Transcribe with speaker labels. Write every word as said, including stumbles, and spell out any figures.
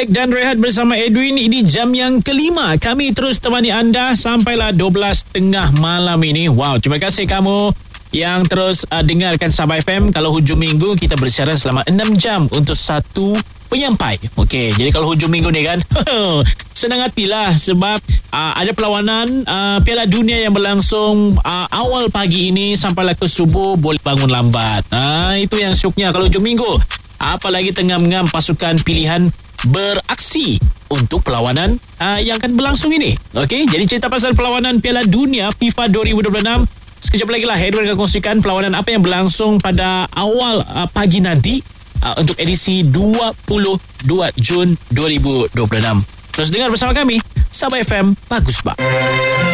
Speaker 1: Zack dan Rehat bersama Edwin. Ini jam yang kelima. Kami terus temani anda sampailah dua belas tengah malam ini. Wow, terima kasih kamu yang terus uh, dengarkan Sabah F M. Kalau hujung minggu kita bersiaran selama enam jam untuk satu penyampai. Okey, jadi kalau hujung minggu ni kan senang hatilah sebab uh, ada perlawanan uh, Piala Dunia yang berlangsung uh, awal pagi ini sampailah ke subuh, boleh bangun lambat. Uh, itu yang syuknya kalau hujung minggu. Apalagi tengah-mengam pasukan pilihan beraksi untuk perlawanan uh, yang akan berlangsung ini. Okey, jadi cerita pasal perlawanan Piala Dunia FIFA dua ribu dua puluh enam sekejap lagi lah Edwin akan kongsikan perlawanan apa yang berlangsung pada awal uh, pagi nanti uh, untuk edisi dua puluh dua Jun dua ribu dua puluh enam. Terus dengar bersama kami Sabah F M Bagus Bah.